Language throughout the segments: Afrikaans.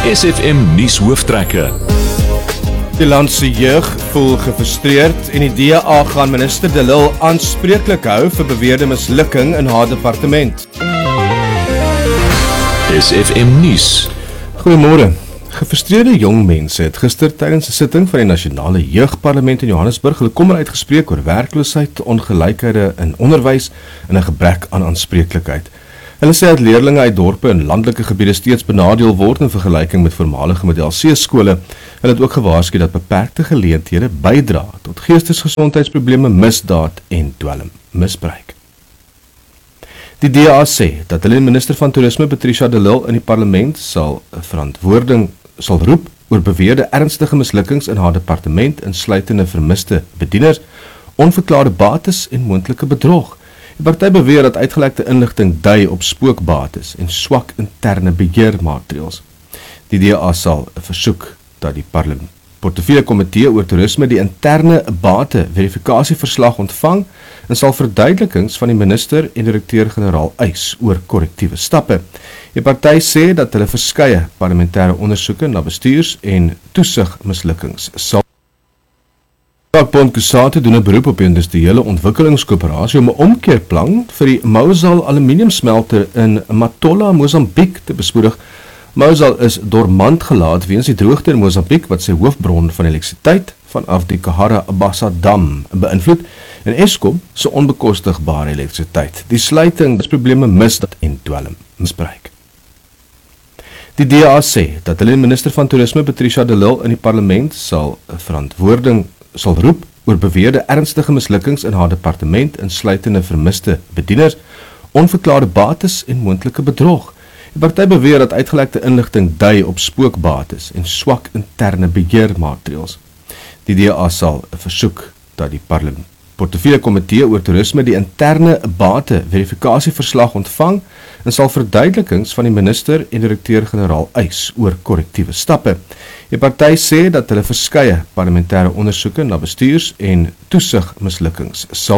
SFM nuus hooftrekke. Die landse jeug voel gefrustreerd en die DA gaan minister De Lille aanspreeklik hou vir beweerde mislukking in haar departement. SFM nuus. Goeiemôre. Gefrustreerde jong mense het gister tydens 'n sitting van die Nasionale Jeugparlement in Johannesburg hulle kommer uitgespreek oor werkloosheid, ongelykhede in onderwys en 'n gebrek aan aanspreeklikheid. Hulle sê dat leerlinge uit dorpe en landelike gebiede steeds benadeel word in vergelyking met voormalige model C skole. Hulle het ook gewaarsku dat beperkte geleenthede bydra tot geestesgesondheidsprobleme, misdaad en dwelmmisbruik. Die DA sê dat hulle minister van Toerisme Patricia de Lille in die parlement sal verantwoording roep oor beweerde ernstige mislukkings in haar departement, insluitende vermiste bedieners, onverklaarde bates en moontlike bedrog. Die party beweer dat uitgelekte inligting dui op spookbates en swak interne beheermaatreëls. Die DA sal 'n versoek dat die portefeulje komitee oor toerisme die interne bate verifikasieverslag ontvang en sal verduidelikings van die minister en direkteur-generaal eis oor korrektiewe stappe. Die party sê dat hulle verskeie parlementêre ondersoeke na bestuurs- en toesigmislukkings sal. Vakbond Kusate doen 'n beroep op die industriële ontwikkelingskoöperasie om 'n omkeerplan vir die Mausal aluminiumsmelter in Matola, Mosambiek te bespoedig. Mausal is dormant gelaat weens die droogte in Mosambiek wat sy hoofbron van elektrisiteit vanaf die Kahara Bassa dam beïnvloed en Eskom se onbekostigbare elektrisiteit. Die sluiting is probleme misdaad en dwelmmisbruik. Die DA sê dat hulle minister van Toerisme Patricia de Lille in die parlement sal verantwoording roep oor beweerde ernstige mislukkings in haar departement, insluitende vermiste bedieners, onverklaarde bates en moontlike bedrog. Die party beweer dat uitgelekte inligting dui op spookbates en swak interne beheermaatreëls. Die DA sal 'n versoek dat die portefeulje komitee oor toerisme die interne bate verifikasieverslag ontvang en sal verduidelikings van die minister en direkteur-generaal eis oor korrektiewe stappe. Die party sê dat hulle verskeie parlementêre ondersoeke na bestuurs- en toesigmislukkings sal.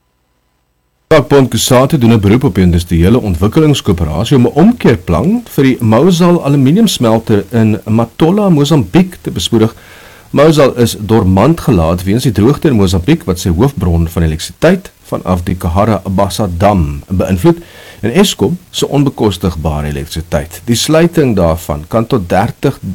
Vakbond Kusate doen 'n beroep op die industriële ontwikkelingskoöperasie om 'n omkeerplan vir die Mausal aluminiumsmelter in Matola, Mosambiek te bespoedig. Mausal is dormant gelaat weens die droogte in Mosambiek wat sy hoofbron van elektrisiteit vanaf die Kahara Bassa dam beïnvloed en Eskom se onbekostigbare elektrisiteit. Die sluiting daarvan kan tot 30